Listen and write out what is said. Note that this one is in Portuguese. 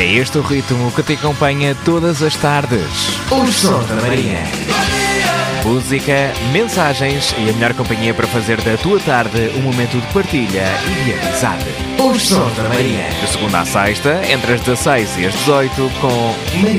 É este o ritmo que te acompanha todas as tardes. Os Sons da Marinha. Música, mensagens e a melhor companhia para fazer da tua tarde um momento de partilha e de amizade. Os Sons da Marinha. De segunda à sexta, entre as 16 e as 18, com Maria.